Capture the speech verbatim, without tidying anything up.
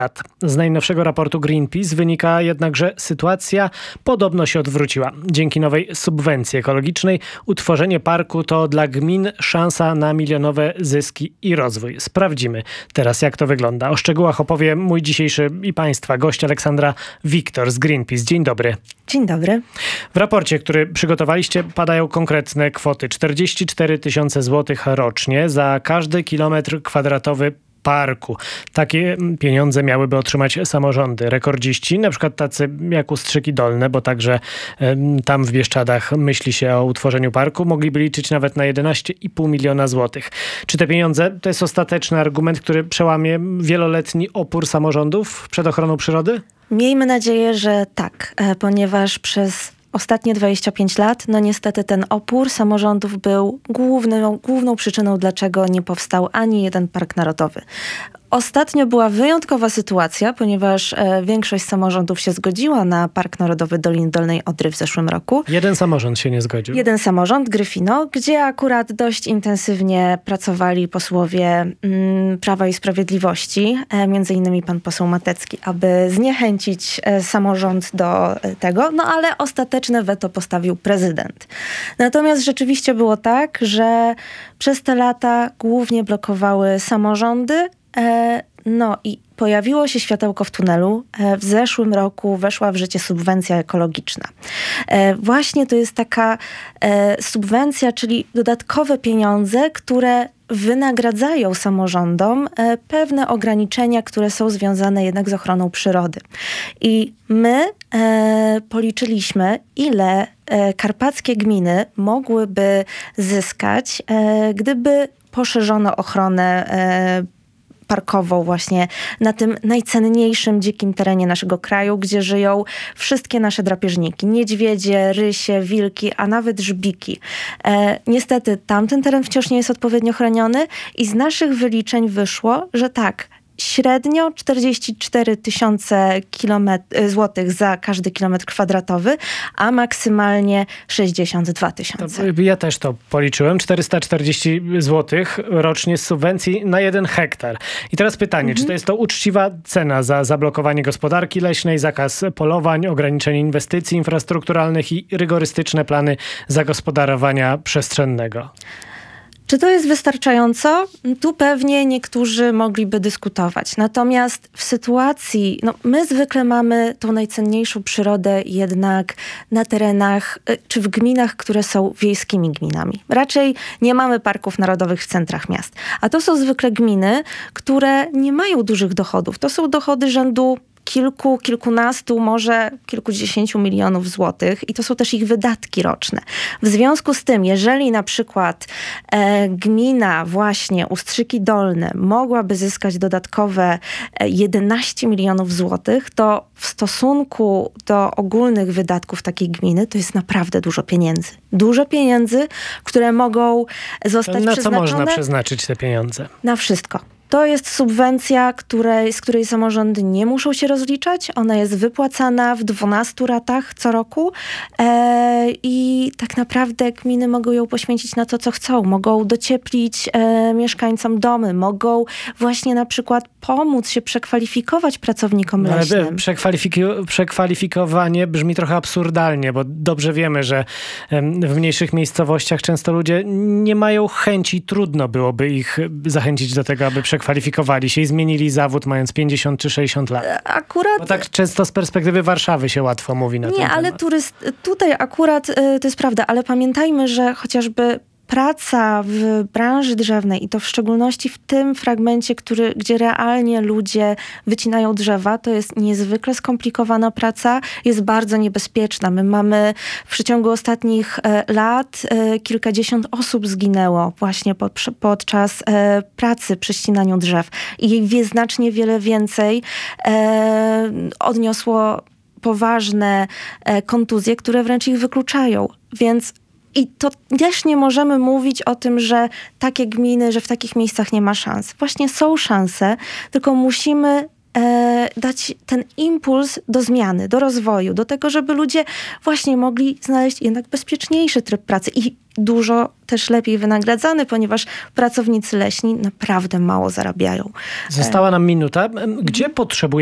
Z najnowszego raportu Greenpeace wynika jednak, że sytuacja podobno się odwróciła. Dzięki nowej subwencji ekologicznej utworzenie parku to dla gmin szansa na milionowe zyski i rozwój. Sprawdzimy teraz, jak to wygląda. O szczegółach opowie mój dzisiejszy i Państwa gość Aleksandra Wiktor z Greenpeace. Dzień dobry. Dzień dobry. W raporcie, który przygotowaliście, padają konkretne kwoty. czterdzieści cztery tysiące złotych rocznie za każdy kilometr kwadratowy parku. Takie pieniądze miałyby otrzymać samorządy. Rekordziści, na przykład tacy jak Ustrzyki Dolne, bo także um, tam w Bieszczadach myśli się o utworzeniu parku, mogliby liczyć nawet na jedenaście i pół miliona złotych. Czy te pieniądze to jest ostateczny argument, który przełamie wieloletni opór samorządów przed ochroną przyrody? Miejmy nadzieję, że tak, ponieważ przez ostatnie dwadzieścia pięć lat, no niestety ten opór samorządów był główną, główną przyczyną, dlaczego nie powstał ani jeden park narodowy. Ostatnio była wyjątkowa sytuacja, ponieważ e, większość samorządów się zgodziła na Park Narodowy Doliny Dolnej Odry w zeszłym roku. Jeden samorząd się nie zgodził. Jeden samorząd, Gryfino, gdzie akurat dość intensywnie pracowali posłowie mm, Prawa i Sprawiedliwości, e, między innymi pan poseł Matecki, aby zniechęcić e, samorząd do e, tego, no ale ostateczne weto postawił prezydent. Natomiast rzeczywiście było tak, że przez te lata głównie blokowały samorządy. E, no i pojawiło się światełko w tunelu. E, w zeszłym roku weszła w życie subwencja ekologiczna. E, właśnie to jest taka e, subwencja, czyli dodatkowe pieniądze, które wynagradzają samorządom e, pewne ograniczenia, które są związane jednak z ochroną przyrody. I my e, policzyliśmy, ile e, karpackie gminy mogłyby zyskać, e, gdyby poszerzono ochronę e, parkową właśnie na tym najcenniejszym dzikim terenie naszego kraju, gdzie żyją wszystkie nasze drapieżniki. Niedźwiedzie, rysie, wilki, a nawet żbiki. E, niestety tamten teren wciąż nie jest odpowiednio chroniony i z naszych wyliczeń wyszło, że tak, średnio czterdzieści cztery tysiące złotych za każdy kilometr kwadratowy, a maksymalnie sześćdziesiąt dwa tysiące. Ja też to policzyłem. czterysta czterdzieści złotych rocznie z subwencji na jeden hektar. I teraz pytanie, mhm. czy to jest to uczciwa cena za zablokowanie gospodarki leśnej, zakaz polowań, ograniczenie inwestycji infrastrukturalnych i rygorystyczne plany zagospodarowania przestrzennego? Czy to jest wystarczająco? Tu pewnie niektórzy mogliby dyskutować. Natomiast w sytuacji, no my zwykle mamy tą najcenniejszą przyrodę jednak na terenach, czy w gminach, które są wiejskimi gminami. Raczej nie mamy parków narodowych w centrach miast. A to są zwykle gminy, które nie mają dużych dochodów. To są dochody rzędu kilku, kilkunastu, może kilkudziesięciu milionów złotych i to są też ich wydatki roczne. W związku z tym, jeżeli na przykład e, gmina właśnie Ustrzyki Dolne mogłaby zyskać dodatkowe e, jedenaście milionów złotych, to w stosunku do ogólnych wydatków takiej gminy to jest naprawdę dużo pieniędzy. Dużo pieniędzy, które mogą zostać na przeznaczone... Na co można przeznaczyć te pieniądze? Na wszystko. To jest subwencja, której, z której samorządy nie muszą się rozliczać. Ona jest wypłacana w dwunastu ratach co roku e, i tak naprawdę gminy mogą ją poświęcić na to, co chcą. Mogą docieplić e, mieszkańcom domy, mogą właśnie na przykład pomóc się przekwalifikować pracownikom no, leśnym. Ale przekwalifik- przekwalifikowanie brzmi trochę absurdalnie, bo dobrze wiemy, że w mniejszych miejscowościach często ludzie nie mają chęci, trudno byłoby ich zachęcić do tego, aby przekwalifikować kwalifikowali się i zmienili zawód mając pięćdziesiąt czy sześćdziesiąt lat. Akurat... Bo tak często z perspektywy Warszawy się łatwo mówi na ten temat. Nie, ale turyst... tutaj akurat y, to jest prawda, ale pamiętajmy, że chociażby praca w branży drzewnej i to w szczególności w tym fragmencie, który, gdzie realnie ludzie wycinają drzewa, to jest niezwykle skomplikowana praca, jest bardzo niebezpieczna. My mamy w przeciągu ostatnich e, lat e, kilkadziesiąt osób zginęło właśnie pod, podczas e, pracy przy ścinaniu drzew i wie znacznie wiele więcej e, odniosło poważne e, kontuzje, które wręcz ich wykluczają. Więc I to też nie możemy mówić o tym, że takie gminy, że w takich miejscach nie ma szans. Właśnie są szanse, tylko musimy e, dać ten impuls do zmiany, do rozwoju, do tego, żeby ludzie właśnie mogli znaleźć jednak bezpieczniejszy tryb pracy i dużo też lepiej wynagradzany, ponieważ pracownicy leśni naprawdę mało zarabiają. Została nam minuta. Gdzie potrzebujemy